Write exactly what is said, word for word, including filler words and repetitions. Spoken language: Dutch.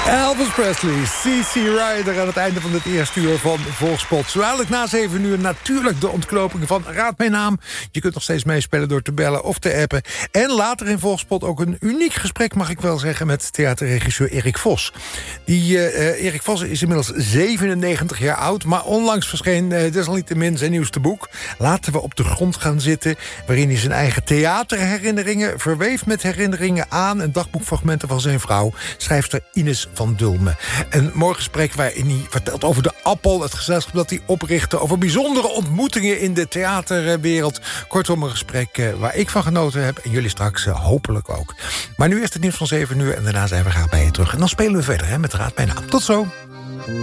Elvis Presley, C C Rider aan het einde van het eerste uur van Volkspot. Zo dadelijk na zeven uur natuurlijk de ontknoping van Raad mijn naam. Je kunt nog steeds meespelen door te bellen of te appen. En later in Volkspot ook een uniek gesprek, mag ik wel zeggen, met theaterregisseur Erik Vos. Die uh, Erik Vos is inmiddels zevenennegentig jaar oud, maar onlangs verscheen uh, desalniettemin zijn nieuwste boek. Laten we op de grond gaan zitten, waarin hij zijn eigen theaterherinneringen verweeft met herinneringen aan en dagboekfragmenten van zijn vrouw, schrijfster Ines van Dulmen. Een mooi gesprek waarin hij vertelt over de Appel, het gezelschap dat hij oprichtte, over bijzondere ontmoetingen in de theaterwereld. Kortom, een gesprek uh, waar ik van genoten heb en jullie straks uh, hopelijk ook. Maar nu is het nieuws van zeven uur en daarna zijn we graag bij je terug. En dan spelen we verder hè, met Raad mijn naam. Tot zo!